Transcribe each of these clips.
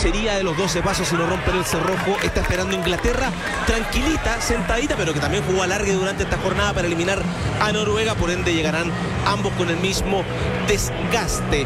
sería de los 12 pasos si no rompen el cerrojo. Está esperando Inglaterra, tranquilita, sentadita, pero que también jugó alargue durante esta jornada para eliminar a Noruega. Por ende llegarán ambos con el mismo desgaste.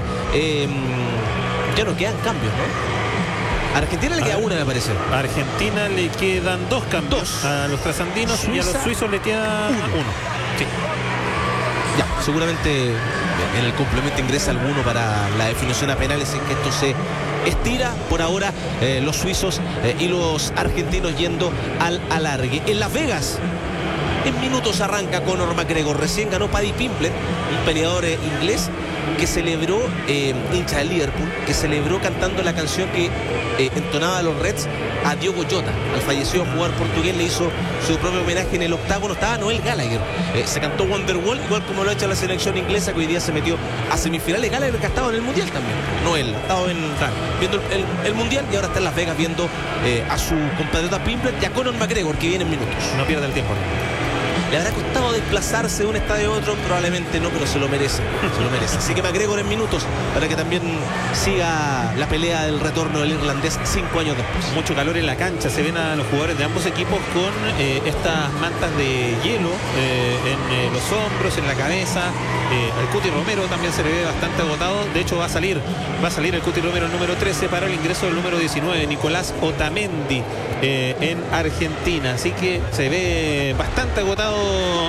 Ya no quedan cambios, ¿no? A Argentina le queda una, me parece. A Argentina le quedan 2 cambios. A los trasandinos y a los suizos le queda uno. Sí. Ya, seguramente en el complemento ingresa alguno para la definición a penales en que esto se estira. Por ahora los suizos y los argentinos yendo al alargue. En Las Vegas, en minutos arranca Conor McGregor. Recién ganó Paddy Pimblett, un peleador inglés que celebró, hincha de Liverpool, que celebró cantando la canción que entonaba a los Reds a Diogo Jota. Al fallecido jugador portugués le hizo su propio homenaje en el octágono. Estaba Noel Gallagher. Se cantó Wonderwall, igual como lo ha hecho la selección inglesa, que hoy día se metió a semifinales. Gallagher, que ha estado en el Mundial también. Noel ha estado viendo el Mundial y ahora está en Las Vegas viendo a su compatriota Pimblett y a Conor McGregor, que viene en minutos. No pierde el tiempo. ¿Le habrá costado desplazarse de un estadio a otro? Probablemente no, pero se lo merece. Se lo merece. Así que McGregor en minutos para que también siga la pelea del retorno del irlandés 5 años después. Mucho calor en la cancha. Se ven a los jugadores de ambos equipos con estas mantas de hielo en los hombros, en la cabeza. Al Cuti Romero también se le ve bastante agotado. De hecho va a salir el Cuti Romero, el número 13, para el ingreso del número 19, Nicolás Otamendi, en Argentina. Así que se ve bastante agotado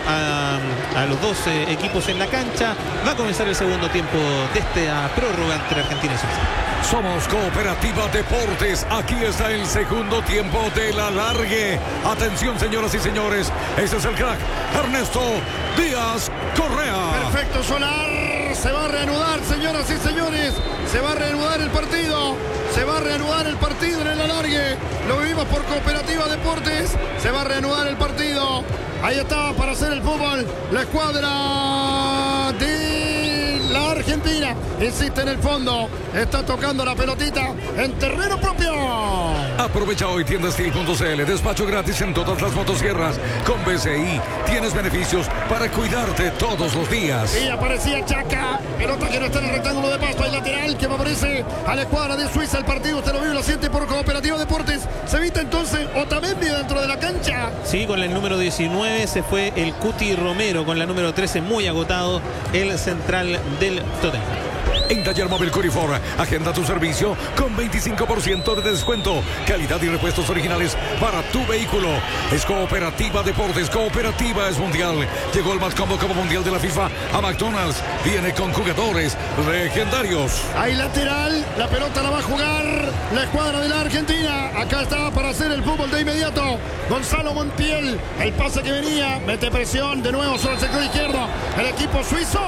a los dos equipos en la cancha. Va a comenzar el segundo tiempo de esta prórroga entre Argentina y Suiza. Somos Cooperativa Deportes. Aquí está el segundo tiempo del alargue. Atención, señoras y señores. Este es el crack Ernesto Díaz Correa. Perfecto, Solar. Se va a reanudar, señoras y señores. Se va a reanudar el partido. Se va a reanudar el partido en el alargue. Lo vivimos por Cooperativa Deportes. Se va a reanudar el partido. Ahí está para hacer el fútbol la escuadra de la Argentina. Insiste en el fondo. Está tocando la pelotita en terreno propio. Aprovecha hoy tiendastil.cl. Despacho gratis en todas las motosierras. Con BCI tienes beneficios para cuidarte todos los días. Y aparecía Chaca. Pelota que no está en el rectángulo de pasto. Hay lateral que favorece a la escuadra de Suiza. El partido usted lo vive, lo siente por Cooperativa Deportes. Se evita entonces Otamendi dentro de la cancha. Sí, con el número 19 se fue el Cuti Romero. Con la número 13 muy agotado el central del Tottenham. En Taller Móvil Curifor, agenda tu servicio con 25% de descuento. Calidad y repuestos originales para tu vehículo. Es Cooperativa Deportes. Cooperativa es mundial. Llegó el más cómodo como mundial de la FIFA a McDonald's. Viene con jugadores legendarios. Hay lateral. La pelota la va a jugar la escuadra de la Argentina. Acá está para hacer el fútbol de inmediato Gonzalo Montiel. El pase que venía. Mete presión de nuevo sobre el sector izquierdo. El equipo suizo.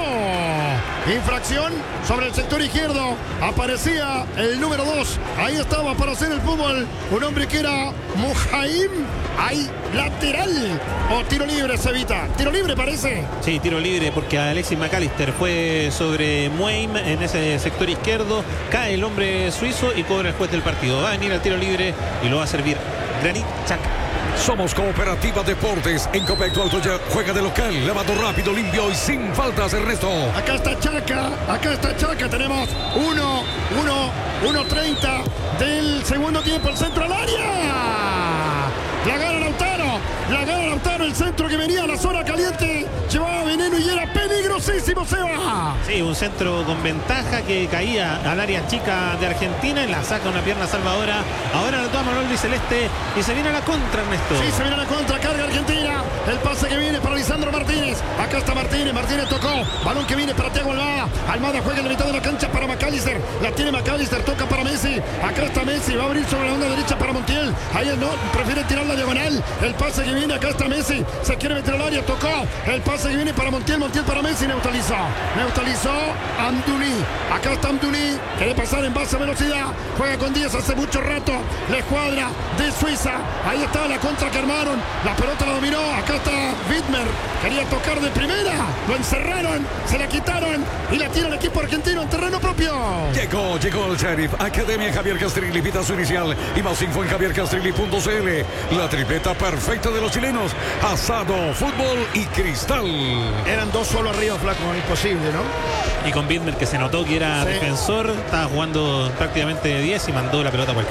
Infracción sobre el sector izquierdo. Aparecía el número 2. Ahí estaba para hacer el fútbol un hombre que era Mujaim. Hay lateral o tiro libre, se evita. Tiro libre parece. Sí, tiro libre porque Alexis McAllister fue sobre Mueim en ese sector izquierdo. Cae el hombre suizo y cobra el juez del partido. Va a venir al tiro libre y lo va a servir Granit Xhaka. Somos Cooperativa Deportes. En Copecto Auto ya juega de local. Lavado rápido, limpio y sin faltas, Ernesto. Acá está Chaca. Acá está Chaca. Tenemos 1:30 del segundo tiempo. El centro al área. La gana Lautaro. La gana Lautaro. El centro que venía a la zona caliente. Llevaba veneno y era peligrosísimo, Seba. Sí, un centro con ventaja que caía al área chica de Argentina y la saca una pierna salvadora. Ahora la toma Manuel Celeste y se viene a la contra, Ernesto. Sí, se viene a la contra. Carga Argentina. El pase que viene para Lisandro Martínez. Acá está Martínez. Martínez tocó. Balón que viene para Thiago Almada. Almada juega en la mitad de la cancha para McAllister. La tiene McAllister. Toca para Messi. Acá está Messi. Va a abrir sobre la onda derecha para Montiel. Ahí no. Prefiere tirar la diagonal. El pase que viene. Acá está Messi. Se quiere meter al área. Tocó. El pase que viene para Montiel. Montiel para Messi. Neutralizó. Neutralizó Amdouni. Acá está Amdouni. Quiere pasar en base a velocidad. Juega con 10 hace mucho rato. La escuadra de Suiza. Ahí está la contra que armaron. La pelota la dominó. Acá está Widmer. Quería tocar de primera. Lo encerraron. Se la quitaron. Y la tira el equipo argentino en terreno propio. Llegó el Sheriff. Academia Javier Castrilli. Pita su inicial. Y más info en javiercastrilli.cl. La tripleta perfecta de los chilenos. Asado, fútbol y cristal. Eran dos solo arriba, flaco. Imposible, ¿no? Y con Widmer, que se notó que era defensor, estaba jugando prácticamente de 10 y mandó la pelota por el